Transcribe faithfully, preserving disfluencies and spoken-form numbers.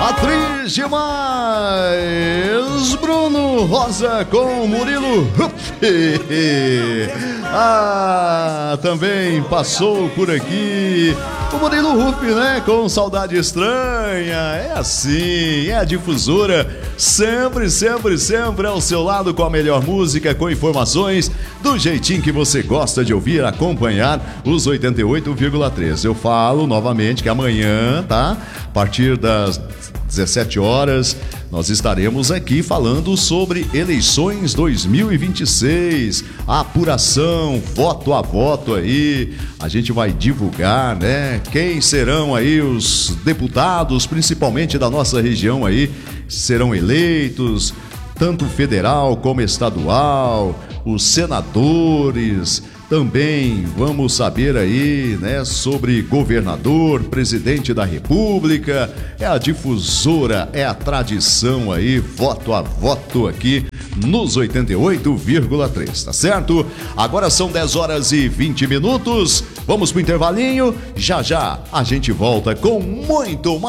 Atriz demais, Bruno Rosa com Murilo Huff. Ah, também passou por aqui o Murilo Huff, né? Com Saudade Estranha. É assim, é a difusora. Sempre, sempre, sempre ao seu lado com a melhor música, com informações do jeitinho que você gosta de ouvir, acompanhar os oitenta e oito vírgula três. Eu falo novamente que amanhã, tá? A partir das dezessete horas, nós estaremos aqui falando sobre eleições dois mil e vinte e seis, a apuração, voto a voto aí. A gente vai divulgar, né? Quem serão aí os deputados, principalmente da nossa região aí, serão eleitos, tanto federal como estadual, os senadores. Também vamos saber aí, né, sobre governador, presidente da República. É a difusora, é a tradição aí, voto a voto aqui nos oitenta e oito vírgula três, tá certo? Agora são dez horas e vinte minutos. Vamos pro intervalinho. Já já a gente volta com muito mais.